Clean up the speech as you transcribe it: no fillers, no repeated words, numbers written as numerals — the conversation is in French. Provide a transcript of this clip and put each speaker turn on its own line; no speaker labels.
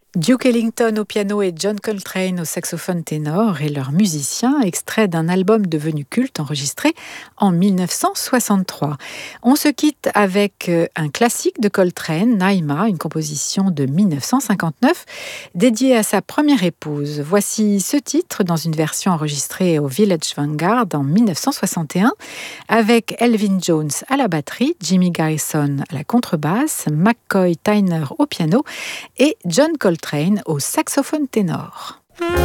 Duke Ellington au piano et John Coltrane au saxophone ténor et leurs musiciens, extrait d'un album devenu culte enregistré en 1963. On se quitte avec un classique de Coltrane, Naïma, une composition de 1959 dédiée à sa première épouse. Voici ce titre dans une version enregistrée au Village Vanguard en 1961 avec Elvin Jones à la batterie, Jimmy Garrison à la contrebasse, McCoy Tyner au piano et John Coltrane au saxophone ténor.